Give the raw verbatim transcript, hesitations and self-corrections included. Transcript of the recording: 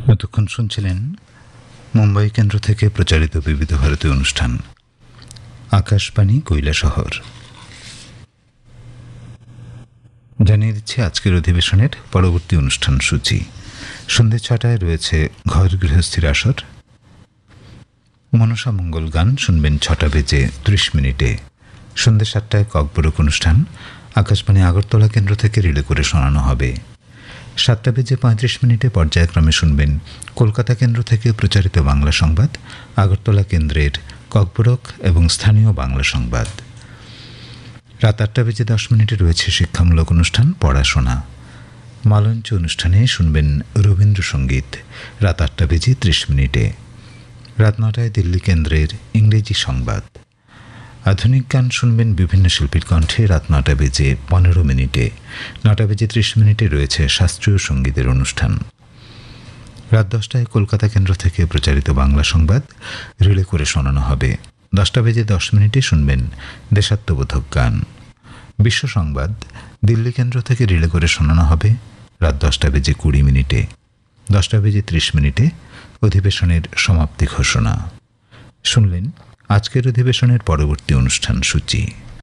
এতক্ষণ শুনছিলেন মুম্বাই কেন্দ্র থেকে প্রচারিত বিবিধ ভারতী অনুষ্ঠান আকাশবাণী কৈলাসহর। জানিয়ে দিচ্ছি আজকের অধিবেশনের পরবর্তী অনুষ্ঠান সূচি। সন্ধ্যে ছটায় রয়েছে ঘর গৃহস্থির আসর। মনসা মঙ্গল গান শুনবেন ছটা বেজে ত্রিশ মিনিটে। সন্ধ্যে সাতটায় ককবরক অনুষ্ঠান আকাশবাণী আগরতলা কেন্দ্র থেকে রিলে করে শোনানো হবে। সাতটা বেজে পঁয়ত্রিশ মিনিটে পর্যায়ক্রমে শুনবেন কলকাতা কেন্দ্র থেকে প্রচারিত বাংলা সংবাদ, আগরতলা কেন্দ্রের ককবরক এবং স্থানীয় বাংলা সংবাদ। রাত আটটা বেজে দশ মিনিটে রয়েছে শিক্ষামূলক অনুষ্ঠান পড়াশোনা। মালঞ্চ অনুষ্ঠানে শুনবেন রবীন্দ্রসঙ্গীত রাত আটটা বেজে ত্রিশ মিনিটে। রাত নটায় দিল্লি কেন্দ্রের ইংরেজি সংবাদ। আধুনিক গান শুনবেন বিভিন্ন শিল্পীর কণ্ঠে রাত নটা বেজে পনেরো মিনিটে। নটা বেজে ত্রিশ মিনিটে রয়েছে শাস্ত্রীয় সঙ্গীতের অনুষ্ঠান। রাত দশটায় কলকাতা কেন্দ্র থেকে প্রচারিত বাংলা সংবাদ রিলে করে শোনানো হবে। দশটা বেজে দশ মিনিটে শুনবেন দেশাত্মবোধক গান। বিশ্ব সংবাদ দিল্লি কেন্দ্র থেকে রিলে করে শোনানো হবে রাত দশটা বেজে কুড়ি মিনিটে। দশটা বেজে ত্রিশ মিনিটে অধিবেশনের সমাপ্তি ঘোষণা। শুনলেন আজকের অধিবেশনের পরবর্তী অনুষ্ঠান সূচি।